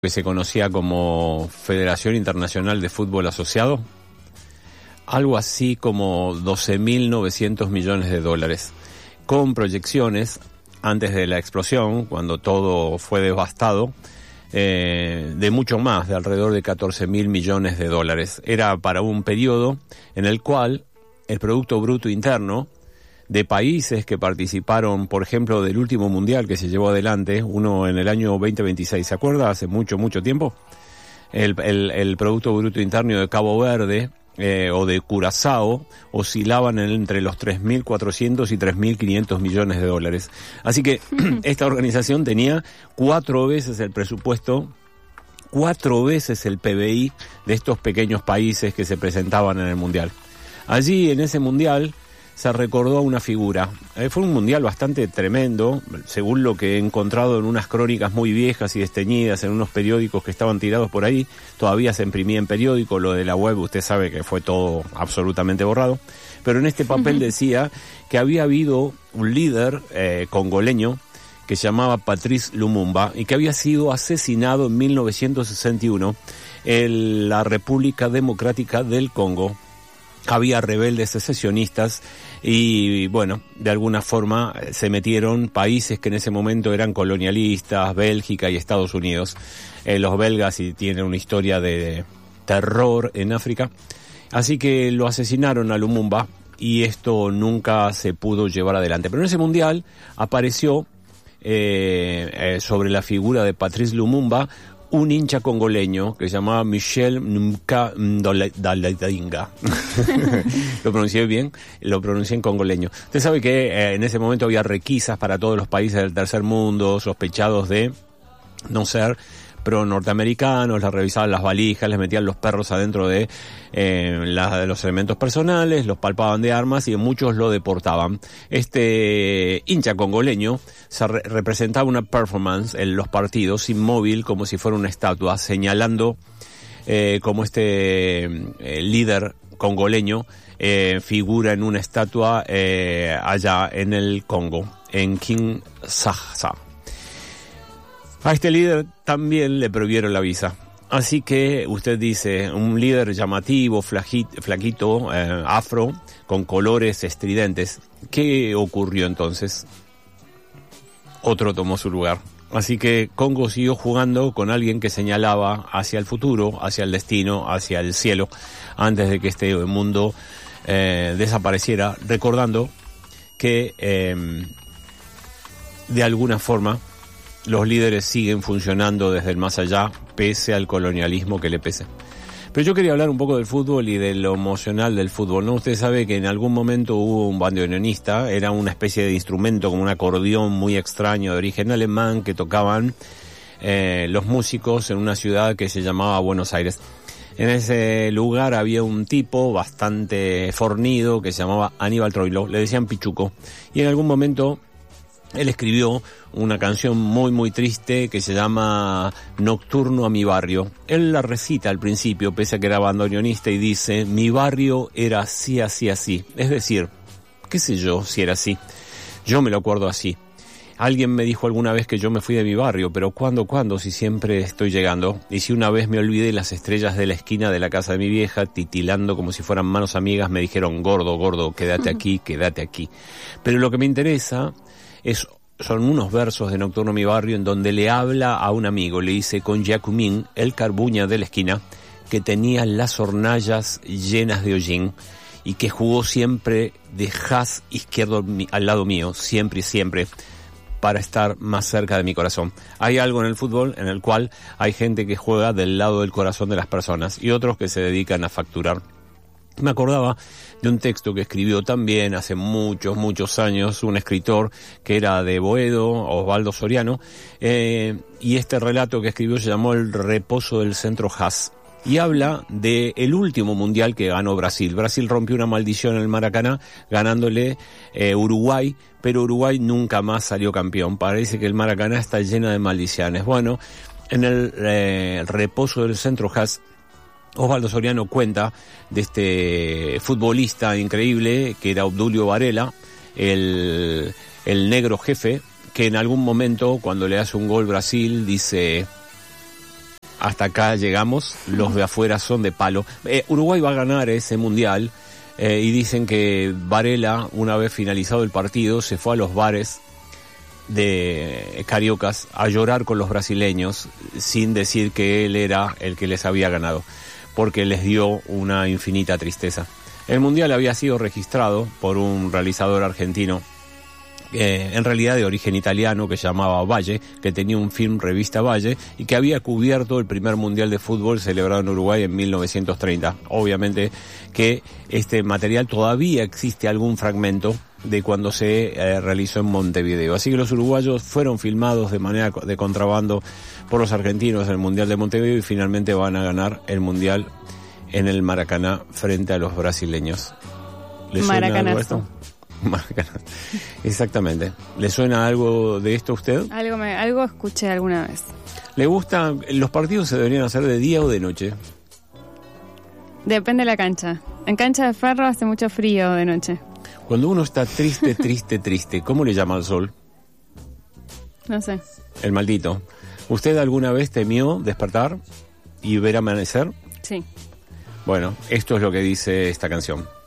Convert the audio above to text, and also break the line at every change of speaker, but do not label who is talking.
que se conocía como Federación Internacional de Fútbol Asociado, algo así como 12.900 millones de dólares, con proyecciones antes de la explosión, cuando todo fue devastado, de mucho más, de alrededor de 14.000 millones de dólares. Era para un periodo en el cual el Producto Bruto Interno de países que participaron, por ejemplo, del último mundial que se llevó adelante, uno en el año 2026, ¿se acuerda? Hace mucho tiempo. El Producto Bruto Interno de Cabo Verde o de Curazao oscilaban entre los 3.400 y 3.500 millones de dólares. Así que esta organización tenía 4 veces el presupuesto, 4 veces el PBI de estos pequeños países que se presentaban en el mundial. Allí, en ese mundial, se recordó a una figura. Fue un mundial bastante tremendo, según lo que he encontrado en unas crónicas muy viejas y desteñidas, en unos periódicos que estaban tirados por ahí. Todavía se imprimía en periódico, lo de la web usted sabe que fue todo absolutamente borrado. Pero en este papel decía que había habido un líder congoleño que se llamaba Patrice Lumumba y que había sido asesinado en 1961 en la República Democrática del Congo. Había rebeldes secesionistas y, bueno, de alguna forma se metieron países que en ese momento eran colonialistas, Bélgica y Estados Unidos. Los belgas tienen una historia de terror en África. Así que lo asesinaron a Lumumba y esto nunca se pudo llevar adelante. Pero en ese mundial apareció sobre la figura de Patrice Lumumba un hincha congoleño que se llamaba Michel Ndadalinga. ¿Lo pronuncié bien? Lo pronuncié en congoleño. Usted sabe que en ese momento había requisas para todos los países del tercer mundo, sospechados de no ser pro-norteamericanos, les revisaban las valijas, les metían los perros adentro de los elementos personales, los palpaban de armas y muchos lo deportaban. Este hincha congoleño representaba una performance en los partidos, inmóvil, como si fuera una estatua, señalando como líder congoleño figura en una estatua allá en el Congo, en Kinshasa. A este líder también le prohibieron la visa. Así que usted dice, un líder llamativo, flaquito, afro, con colores estridentes. ¿Qué ocurrió entonces? Otro tomó su lugar. Así que Congo siguió jugando con alguien que señalaba hacia el futuro, hacia el destino, hacia el cielo, antes de que este mundo desapareciera, recordando que de alguna forma los líderes siguen funcionando desde el más allá, pese al colonialismo que le pese. Pero yo quería hablar un poco del fútbol y de lo emocional del fútbol, ¿no? Usted sabe que en algún momento hubo un bandoneonista, era una especie de instrumento como un acordeón muy extraño de origen alemán que tocaban los músicos en una ciudad que se llamaba Buenos Aires. En ese lugar había un tipo bastante fornido que se llamaba Aníbal Troilo, le decían Pichuco, y en algún momento él escribió una canción muy triste que se llama Nocturno a mi barrio. Él la recita al principio, pese a que era bandoneonista, y dice: mi barrio era así, así, así. Es decir, qué sé yo si era así. Yo me lo acuerdo así. Alguien me dijo alguna vez que yo me fui de mi barrio, pero ¿cuándo? Si siempre estoy llegando. Y si una vez me olvidé, las estrellas de la esquina de la casa de mi vieja, titilando como si fueran manos amigas, me dijeron: gordo, quédate aquí. Pero lo que me interesa son unos versos de Nocturno mi barrio en donde le habla a un amigo, le dice: con Jacumín, el carbuña de la esquina, que tenía las hornallas llenas de hollín y que jugó siempre de haz izquierdo al lado mío, siempre, para estar más cerca de mi corazón. Hay algo en el fútbol en el cual hay gente que juega del lado del corazón de las personas y otros que se dedican a facturar. Me acordaba de un texto que escribió también hace muchos años un escritor que era de Boedo, Osvaldo Soriano, y este relato que escribió se llamó El reposo del centro Haas, y habla de el último mundial que ganó Brasil. Brasil rompió una maldición en el Maracaná ganándole Uruguay, pero Uruguay nunca más salió campeón. Parece que el Maracaná está lleno de maldiciones. Bueno, en el reposo del centro Haas, Osvaldo Soriano cuenta de este futbolista increíble que era Obdulio Varela, el negro jefe, que en algún momento, cuando le hace un gol Brasil, dice: hasta acá llegamos, los de afuera son de palo. Uruguay va a ganar ese mundial, y dicen que Varela, una vez finalizado el partido, se fue a los bares de cariocas a llorar con los brasileños sin decir que él era el que les había ganado, porque les dio una infinita tristeza. El mundial había sido registrado por un realizador argentino, en realidad de origen italiano, que se llamaba Valle, que tenía un film revista Valle y que había cubierto el primer mundial de fútbol celebrado en Uruguay en 1930. Obviamente que este material todavía existe algún fragmento de cuando se realizó en Montevideo. Así que los uruguayos fueron filmados de manera de contrabando por los argentinos en el mundial de Montevideo y finalmente van a ganar el mundial en el Maracaná frente a los brasileños. ¿Les suena algo esto? Exactamente. ¿Le suena algo de esto a usted?
Algo escuché alguna vez.
¿Le gusta? ¿Los partidos se deberían hacer de día o de noche?
Depende de la cancha. En cancha de ferro hace mucho frío de noche.
Cuando uno está triste, triste, ¿cómo le llama al sol?
No sé.
El maldito. ¿Usted alguna vez temió despertar y ver amanecer?
Sí.
Bueno, esto es lo que dice esta canción.